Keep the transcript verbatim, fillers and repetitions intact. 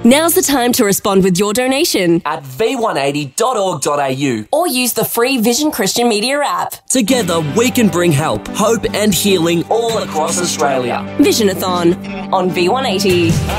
Now's the time to respond with your donation at v one eighty dot org dot a u or use the free Vision Christian Media app. Together we can bring help, hope and healing all across Australia. Visionathon on V one eighty.